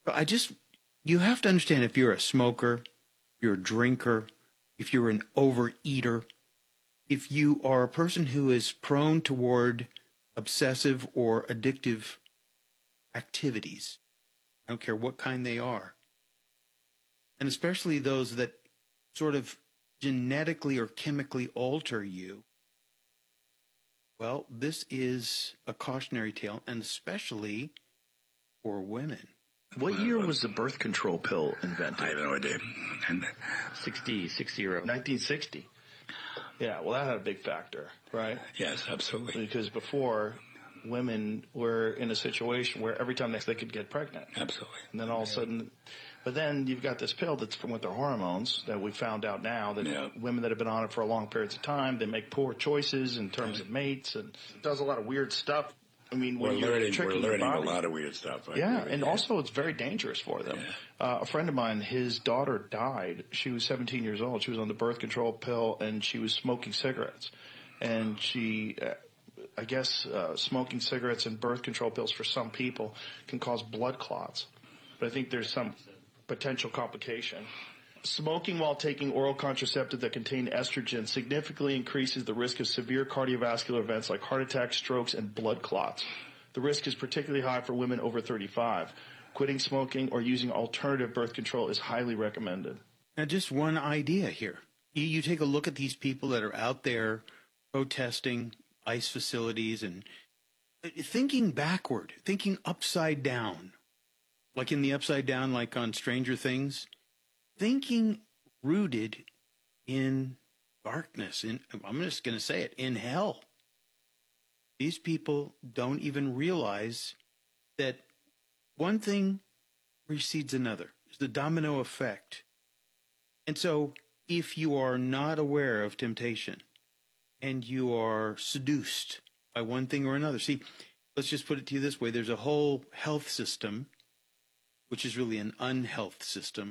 You have to understand if you're a smoker, you're a drinker, if you're an overeater, if you are a person who is prone toward obsessive or addictive activities, I don't care what kind they are, and especially those that sort of genetically or chemically alter you, well, this is a cautionary tale, and especially for women. What year was the birth control pill invented? I have no idea. 60 or 1960. Yeah, well, that had a big factor, right? Yes, absolutely. Because before, women were in a situation where every time they could get pregnant. Absolutely. And then all of a sudden, but then you've got this pill that's from with their hormones that we found out now that women that have been on it for a long periods of time, they make poor choices in terms of mates and it does a lot of weird stuff. I mean, we're learning a lot of weird stuff. Also it's very dangerous for them. Yeah. A friend of mine, his daughter died. She was 17 years old. She was on the birth control pill, and she was smoking cigarettes. And she, I guess, smoking cigarettes and birth control pills for some people can cause blood clots. But I think there's some potential complication. Smoking while taking oral contraceptive that contain estrogen significantly increases the risk of severe cardiovascular events like heart attacks, strokes, and blood clots. The risk is particularly high for women over 35. Quitting smoking or using alternative birth control is highly recommended. Now, just one idea here. You take a look at these people that are out there protesting ICE facilities and thinking backward, thinking upside down, like in the Upside Down, like on Stranger Things. Thinking rooted in darkness, I'm just going to say it, in hell. These people don't even realize that one thing precedes another. It's the domino effect. And so if you are not aware of temptation and you are seduced by one thing or another, see, let's just put it to you this way. There's a whole health system, which is really an unhealth system,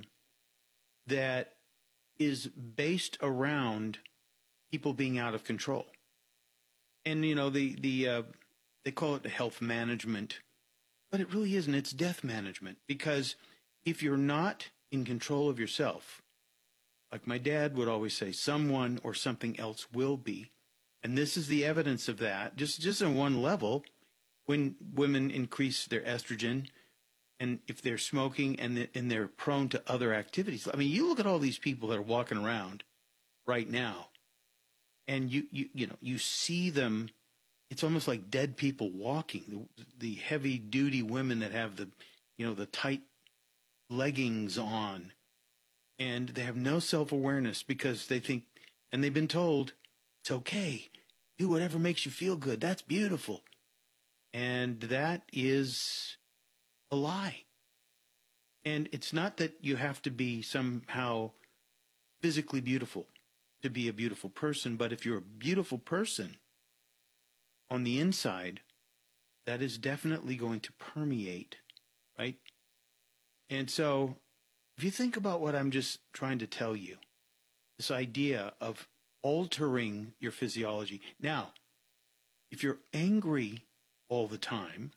that is based around people being out of control. And, you know, they call it health management, but it really isn't. It's death management. Because if you're not in control of yourself, like my dad would always say, someone or something else will be. And this is the evidence of that. Just on one level, when women increase their estrogen, and if they're smoking and they're prone to other activities. I mean, you look at all these people that are walking around right now, and you see them. It's almost like dead people walking. The heavy duty women that have the tight leggings on, and they have no self-awareness because they think, and they've been told, it's okay, do whatever makes you feel good. That's beautiful, and that is a lie. And it's not that you have to be somehow physically beautiful to be a beautiful person, but if you're a beautiful person on the inside, that is definitely going to permeate, right? And so if you think about what I'm just trying to tell you, this idea of altering your physiology. Now, if you're angry all the time,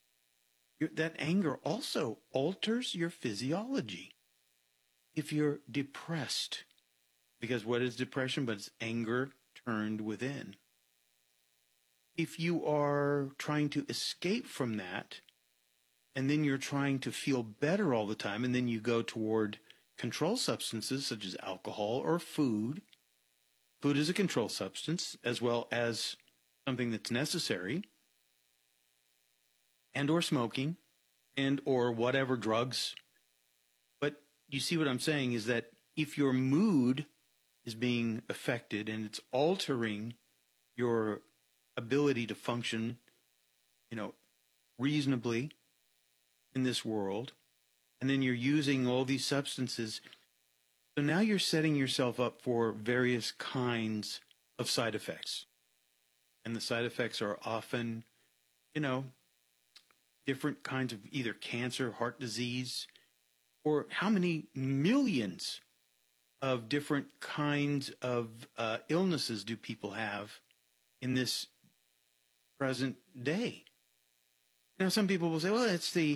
that anger also alters your physiology. If you're depressed, because what is depression but it's anger turned within. If you are trying to escape from that, and then you're trying to feel better all the time, and then you go toward control substances such as alcohol or food. Food is a control substance as well as something that's necessary. And or smoking, and or whatever drugs. But you see what I'm saying is that if your mood is being affected and it's altering your ability to function, reasonably in this world, and then you're using all these substances, so now you're setting yourself up for various kinds of side effects. And the side effects are often, different kinds of either cancer, heart disease, or how many millions of different kinds of illnesses do people have in this present day? Now, some people will say, well, it's the